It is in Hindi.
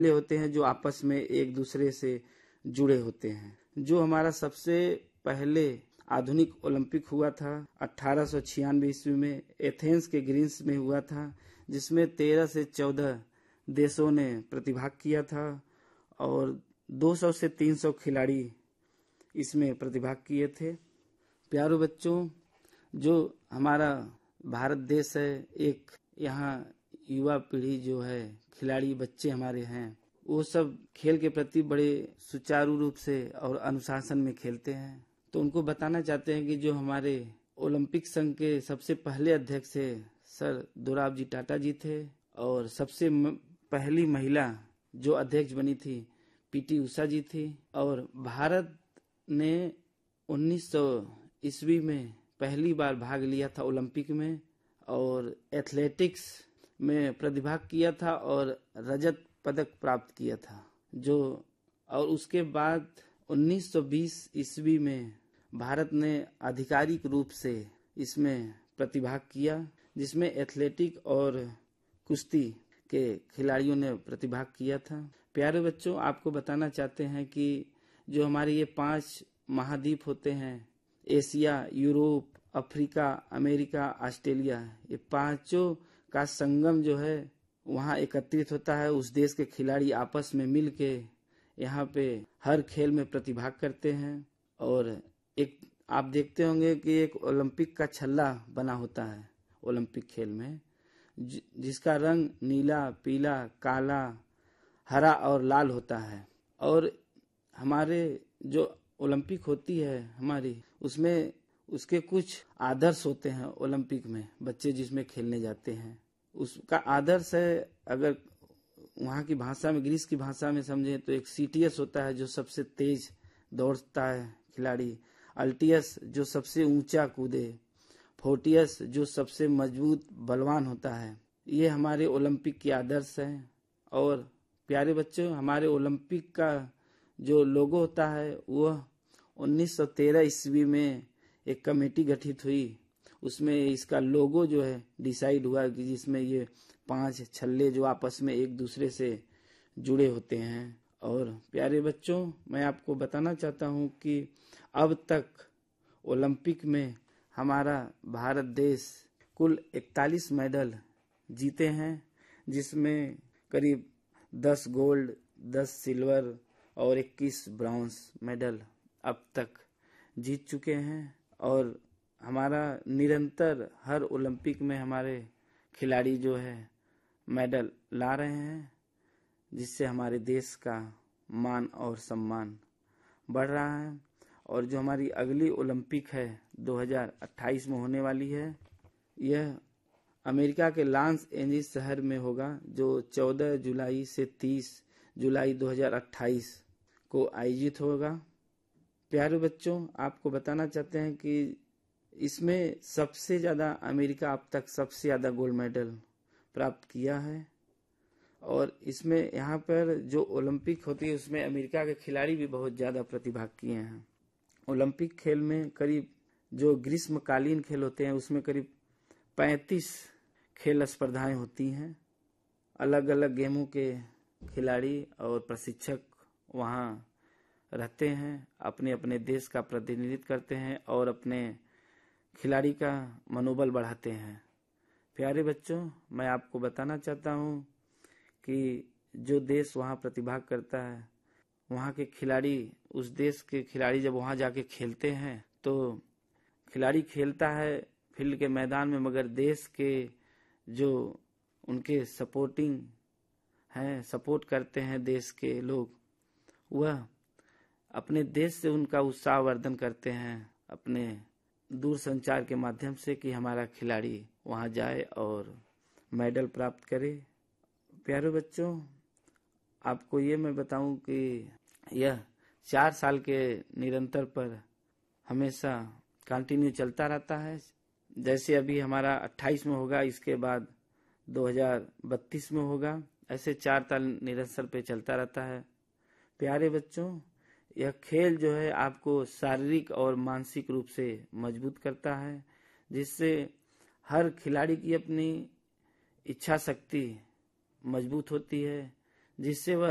होते हैं जो आपस में एक दूसरे से जुड़े होते हैं। जो हमारा सबसे पहले आधुनिक ओलंपिक हुआ था 1896 ईस्वी में एथेंस के ग्रीस में हुआ था, जिसमें 13 से 14 देशों ने प्रतिभाग किया था और 200 से 300 खिलाड़ी इसमें प्रतिभाग किए थे। प्यारे बच्चों, जो हमारा भारत देश है, एक यहाँ युवा पीढ़ी जो है, खिलाड़ी बच्चे हमारे हैं, वो सब खेल के प्रति बड़े सुचारू रूप से और अनुशासन में खेलते हैं। तो उनको बताना चाहते हैं कि जो हमारे ओलंपिक संघ के सबसे पहले अध्यक्ष थे सर दोराबजी टाटा जी थे, और सबसे पहली महिला जो अध्यक्ष बनी थी पीटी उषा जी थी। और भारत ने 1900 ईस्वी में पहली बार भाग लिया था ओलंपिक में और एथलेटिक्स में प्रतिभाग किया था और रजत पदक प्राप्त किया था। और उसके बाद 1920 ईस्वी में भारत ने आधिकारिक रूप से इसमें प्रतिभाग किया, जिसमें एथलेटिक और कुश्ती के खिलाड़ियों ने प्रतिभाग किया था। प्यारे बच्चों, आपको बताना चाहते हैं कि जो हमारे ये 5 महाद्वीप होते हैं, Asia, Europe, Africa, America, Australia, ये पांचों का संगम जो है वहाँ एकत्रित होता है। उस देश के खिलाड़ी आपस में मिल के यहाँ पे हर खेल में प्रतिभाग करते हैं। और एक आप देखते होंगे कि एक ओलंपिक का छल्ला बना होता है ओलंपिक खेल में, जिसका रंग नीला, पीला, काला, हरा और लाल होता है। और हमारे जो ओलंपिक होती है हमारी, उसमें उसके कुछ आदर्श होते हैं। ओलंपिक में बच्चे जिसमें खेलने जाते हैं उसका आदर्श है, अगर वहाँ की भाषा में, ग्रीस की भाषा में समझे तो एक सीटीएस होता है जो सबसे तेज दौड़ता है खिलाड़ी, अल्टियस जो सबसे ऊंचा कूदे, फोर्टियस जो सबसे मजबूत बलवान होता है। ये हमारे ओलंपिक के आदर्श हैं। और प्यारे बच्चों, हमारे ओलंपिक का जो लोगो होता है वह 1913 ईस्वी में एक कमेटी गठित हुई, उसमें इसका लोगो जो है डिसाइड हुआ कि जिसमें ये 5 छल्ले जो आपस में एक दूसरे से जुड़े होते हैं। और प्यारे बच्चों, मैं आपको बताना चाहता हूँ कि अब तक ओलंपिक में हमारा भारत देश कुल 41 मेडल जीते हैं, जिसमें करीब 10 गोल्ड, 10 सिल्वर और 21 ब्रॉन्ज मेडल अब तक जीत चुके हैं। और हमारा निरंतर हर ओलंपिक में हमारे खिलाड़ी जो है मेडल ला रहे हैं, जिससे हमारे देश का मान और सम्मान बढ़ रहा है। और जो हमारी अगली ओलंपिक है 2028 में होने वाली है, यह अमेरिका के लॉस एंजिल्स शहर में होगा, जो 14 जुलाई से 30 जुलाई 2028 को आयोजित होगा। प्यारे बच्चों, आपको बताना चाहते हैं कि इसमें सबसे ज़्यादा अमेरिका अब तक सबसे ज़्यादा गोल्ड मेडल प्राप्त किया है। और इसमें यहाँ पर जो ओलंपिक होती है उसमें अमेरिका के खिलाड़ी भी बहुत ज़्यादा प्रतिभाग किए हैं। ओलंपिक खेल में करीब जो ग्रीष्मकालीन खेल होते हैं उसमें करीब 35 खेल स्पर्धाएं होती हैं। अलग अलग गेमों के खिलाड़ी और प्रशिक्षक वहाँ रहते हैं, अपने अपने देश का प्रतिनिधित्व करते हैं और अपने खिलाड़ी का मनोबल बढ़ाते हैं। प्यारे बच्चों, मैं आपको बताना चाहता हूँ कि जो देश वहाँ प्रतिभाग करता है, वहाँ के खिलाड़ी, उस देश के खिलाड़ी जब वहाँ जाके खेलते हैं तो खिलाड़ी खेलता है फील्ड के मैदान में, मगर देश के जो उनके सपोर्ट करते हैं देश के लोग, वह अपने देश से उनका उत्साहवर्धन करते हैं अपने दूर संचार के माध्यम से कि हमारा खिलाड़ी वहाँ जाए और मेडल प्राप्त करे। प्यारे बच्चों, आपको ये मैं बताऊं कि यह 4 साल के निरंतर पर हमेशा कंटिन्यू चलता रहता है। जैसे अभी हमारा 28 में होगा, इसके बाद 2032 में होगा, ऐसे 4 साल निरंतर पे चलता रहता है। प्यारे बच्चों, यह खेल जो है आपको शारीरिक और मानसिक रूप से मजबूत करता है, जिससे हर खिलाड़ी की अपनी इच्छा शक्ति मजबूत होती है, जिससे वह